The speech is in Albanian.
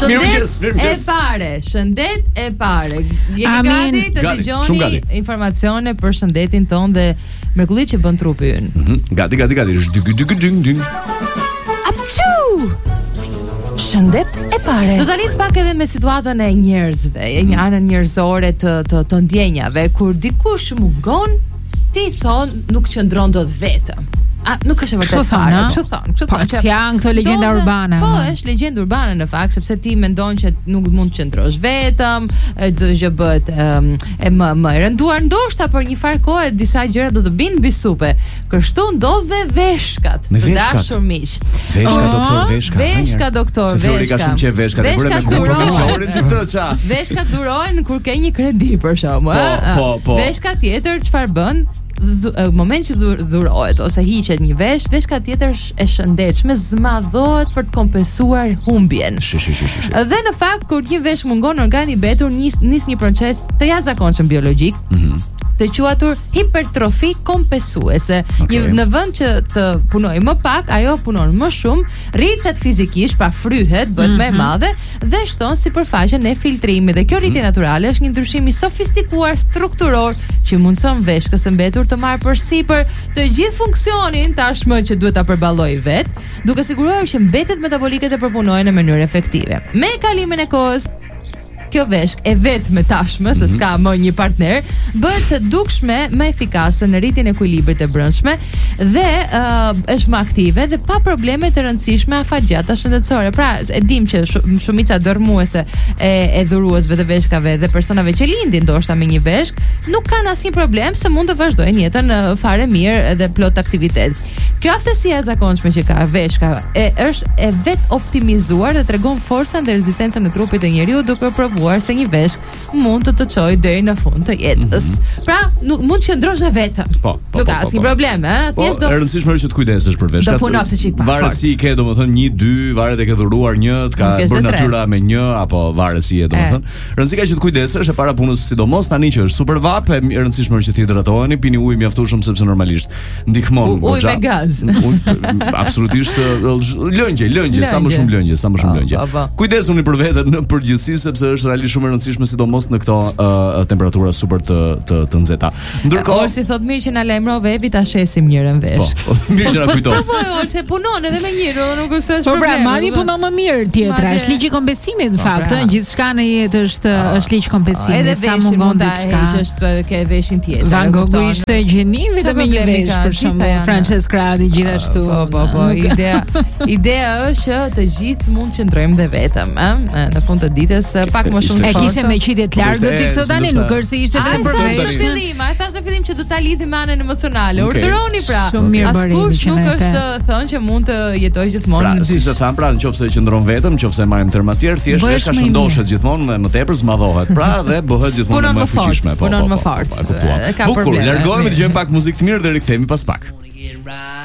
Shëndet e pare. Jeni gati të dëgjoni informacione për shëndetin ton dhe mrekullit që bën trupi ynë. Gati. Shëndet e pare. Do ta lidh pak edhe me situatën e njerëzve, një anën njerëzore të ndjenjave, kur dikush mungon, ti thon nuk qëndron dot vetëm. Nuk është e vërtetë fare. Kështu thon. Po janë këto legjenda urbane. Po, është legjendë urbane në fakt, sepse ti mendon që nuk mund të qëndrosh vetëm, çdo gjë bëhet më e rënduar, ndoshta për një farë kohë disa gjëra do të binë mbi supe. Kështu ndodh me veshkat. Të dashur miq. Veshka doktor. Ka shumë që veshkat e bëre me Florin ti këtë ça. Veshkat durojnë kur ke një kredi për shkakun, Po. Veshka tjetër çfarë bën? Moment që dhurohet ose hiqet një veshka tjetër e shëndetshme zmadhohet për të kompensuar humbjen. Dhe në fakt kur një vesh mungon, organi i betur nis një proces të jashtëzakonshëm biologjik. Të quatur hipertrofi kompensuese. Në vend që të punojë më pak, ajo punon më shumë, rritet fizikisht, pa fryhet, bëhet më e madhe dhe shton sipërfaqen e filtrimit. Dhe kjo rritje natyrale është një ndryshim i sofistikuar strukturor që mundson veshkës së mbetur të marrë përsipër të gjithë funksionin tashmë që duhet ta përballojë vet, duke siguruar që mbetet metabolike të përpunojnë në mënyrë efektive. Me kalimin e kohës, kjo veshk e vetme tashmë, se s'ka më një partner, bëhet të dukshme më efikase në rritjen e ekuilibrit të brendshme dhe është më aktive dhe pa probleme të rëndësishme afatgjata shëndetësore. Pra, e dim që shumica dërmuese e dhuruesve të veshkave dhe personave që lindin ndoshta me një veshk, nuk kanë asnjë problem se mund të vazhdojnë jetën fare mirë dhe plot aktivitet. Kjo aftësi e zakonshme që ka veshka është e vet optimizuar dhe tregon forcën dhe rezistencën e trupit të njeriu duke provuar se një veshk mund të çojë deri në fund të jetës. Pra, nuk mund të qëndrosh vetëm. Nuk ka asnjë problem, thjesht do. E rëndësishme është që të kujdesesh për veshkat. Do punosh çik pak. Varet si ke, domethënë 1, 2, varet e ke dhuruar një, të ka bërë natyra me një apo varet si je, domethënë. Rëndësika që të kujdesesh e para punës, sidomos tani që është super vap, e rëndësishme është që të hidratoheni, pini ujë mjaftueshëm sepse normalisht ndihmon ujë me gaz. Absolutisht lëngje, sa më shumë lëngje. Kujdesuni për veten në përgjithësi sepse është realisht shumë e rëndësishme sidomos në këto temperatura super të nxehta. Ndërkohë, si thot mirë që na lajmërove Evi, ta shesim njërin vesh. Po, mirë që na kujton. Provoj, se punon edhe me njëri, nuk është problem. Po pra, mani punon më mirë tjetra, është ligji i kompensimit në fakt, gjithçka në jetë është ligj kompensimi. Edhe sa mungon diçka, është ke veshin tjetër. Van Gogh ishte gjeni vetëm me një vesh për shembull. Francesca Cradi gjithashtu. Po, ideja është që të gjithë mund të qëndrojmë dhe vetëm, në fund të ditës pak më shumë. E kishe me qytje të largë ti këtë tani, nuk është se ishte vetëm për vesh. Ai thash në fillim që do ta lidhim me anën emocionale. Urdhëroni pra. Askush nuk është thënë që mund të jetojë gjithmonë. Pra, siç e tham, pra, nëse qëndron vetëm, nëse marrim terma të tjerë, thjesht veshka shëndoshet gjithmonë më tepër zmadhohet. Pra, dhe bëhet gjithmonë më fuqishme. Punon më fort. Bukur, largohemi, dëgjojmë pak muzikë të mirë dhe rikthehemi pas pak.